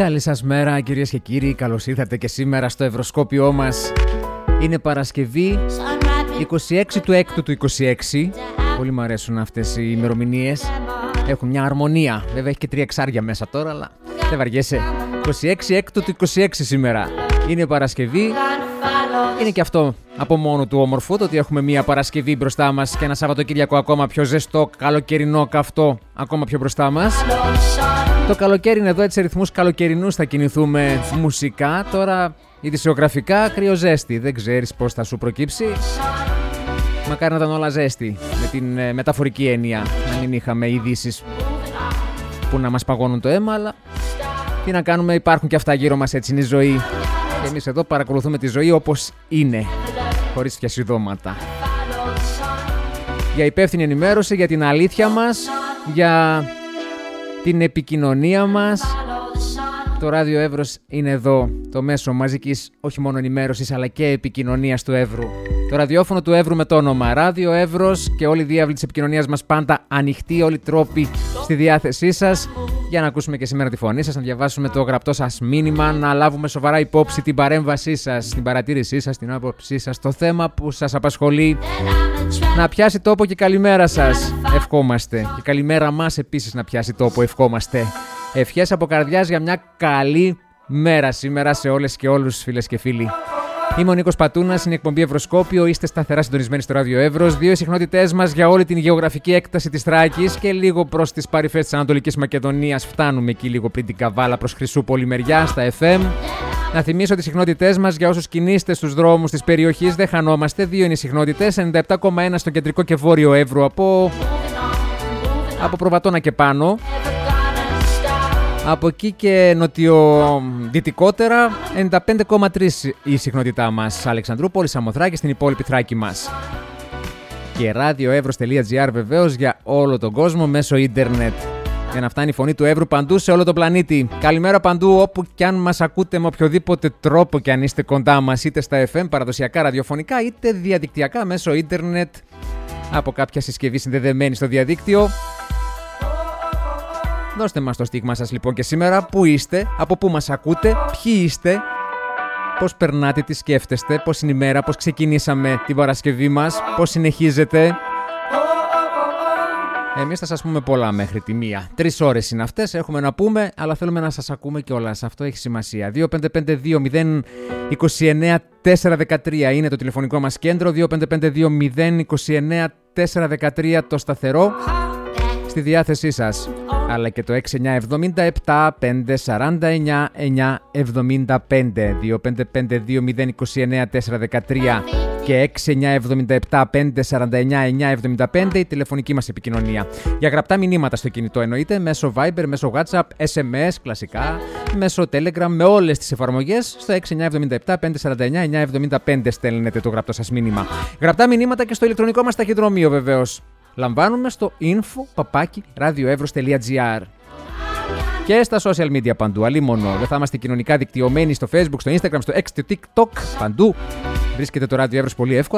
Καλή σας μέρα κυρίες και κύριοι, καλώς ήρθατε και σήμερα στο Ευρωσκόπιό μας. Είναι Παρασκευή 26 του 6ου του 26. Πολύ μου αρέσουν αυτές οι ημερομηνίες. Έχουν μια αρμονία. Βέβαια έχει και 3 εξάρια μέσα τώρα, αλλά δεν βαριέσαι. 26 Έκτου του 26 σήμερα. Είναι Παρασκευή. Είναι και αυτό από μόνο του όμορφο, το ότι έχουμε μια Παρασκευή μπροστά μας και ένα Σαββατοκύριακο ακόμα πιο ζεστό, καλοκαιρινό, καυτό, ακόμα πιο μπροστά μας. Το καλοκαίρι είναι εδώ, έτσι σε ρυθμούς καλοκαιρινούς θα κινηθούμε μουσικά. Τώρα ειδησιογραφικά κρυοζέστη, δεν ξέρεις πώς θα σου προκύψει. Μακάρι να ήταν όλα ζέστη, με την μεταφορική έννοια, να μην είχαμε ειδήσεις που να μας παγώνουν το αίμα, αλλά τι να κάνουμε, υπάρχουν και αυτά γύρω μας, έτσι είναι η ζωή. Και εμείς εδώ παρακολουθούμε τη ζωή όπως είναι, χωρίς πιασιδώματα. Για υπεύθυνη ενημέρωση, για την αλήθεια μας, για την επικοινωνία μας, το Ράδιο Εύρος είναι εδώ, το μέσο μαζικής όχι μόνο ενημέρωσης αλλά και επικοινωνίας του Εύρου. Το ραδιόφωνο του Εύρου με το όνομα Ράδιο Εύρος και όλη η διάβλη της επικοινωνίας μας πάντα ανοιχτή, όλοι οι τρόποι στη διάθεσή σας για να ακούσουμε και σήμερα τη φωνή σας, να διαβάσουμε το γραπτό σας μήνυμα, να λάβουμε σοβαρά υπόψη την παρέμβασή σας, την παρατήρησή σας, την άποψή σας, το θέμα που σας απασχολεί. Να πιάσει τόπο και καλημέρα σας, ευχόμαστε. Και καλημέρα μας επίσης να πιάσει τόπο, ευχόμαστε. Ευχές από καρδιάς για μια καλή μέρα σήμερα σε όλες και όλους, φίλες και φίλοι. Είμαι ο Νίκος Πατούνας, είναι η εκπομπή Ευρωσκόπιο. Είστε σταθερά συντονισμένοι στο Ράδιο Εύρος. 2 συχνότητές μας για όλη την γεωγραφική έκταση της Θράκης και λίγο προς τις παρυφές της Ανατολικής Μακεδονίας. Φτάνουμε εκεί λίγο πριν την Καβάλα προς Χρυσούπολη μεριά, στα FM. Να θυμίσω τις συχνότητές μας για όσους κινείστε στους δρόμους της περιοχής. Δεν χανόμαστε. 2 είναι οι συχνότητες. 97,1 στο κεντρικό και βόρειο Εύρου από Προβατώνα και πάνω. Από εκεί και νοτιοδυτικότερα 95,3 η συχνότητά μας. Αλεξανδρούπολη, Σαμοθράκη, στην υπόλοιπη Θράκη μας. Και radioevros.gr βεβαίως για όλο τον κόσμο μέσω ίντερνετ. Για να φτάνει η φωνή του Εύρου παντού σε όλο τον πλανήτη. Καλημέρα παντού όπου κι αν μας ακούτε με οποιοδήποτε τρόπο κι αν είστε κοντά μας, είτε στα FM παραδοσιακά ραδιοφωνικά είτε διαδικτυακά μέσω ίντερνετ από κάποια συσκευή συνδεδεμένη στο διαδίκτυο. Δώστε μας το στίγμα σας λοιπόν και σήμερα, πού είστε, από πού μας ακούτε, ποιοι είστε, πώς περνάτε, τι σκέφτεστε, πώς είναι η μέρα, πώς ξεκινήσαμε την Παρασκευή μας, πώς συνεχίζετε. Εμείς θα σας πούμε πολλά μέχρι τη 1. 3 ώρες είναι αυτές, έχουμε να πούμε, αλλά θέλουμε να σας ακούμε κιόλας, αυτό έχει σημασία. 2552-029-413 είναι το τηλεφωνικό μας κέντρο, 2552-029-413 το σταθερό στη διάθεσή σας. Αλλά και το 6977-549-975, 2552-029-413 και 6977-549-975 η τηλεφωνική μας επικοινωνία. Για γραπτά μηνύματα στο κινητό εννοείται, μέσω Viber, μέσω WhatsApp, SMS κλασικά, μέσω Telegram, με όλες τις εφαρμογές, στο 6977-549-975 στέλνετε το γραπτό σας μήνυμα. Γραπτά μηνύματα και στο ηλεκτρονικό μας ταχυδρομείο βεβαίως. Λαμβάνουμε στο info@radioevros.gr και στα social media παντού. Αλλήμονο, δεν θα είμαστε κοινωνικά δικτυωμένοι στο Facebook, στο Instagram, στο X, στο TikTok, παντού. Βρίσκεται το Ράδιο Εύρος πολύ εύκολα.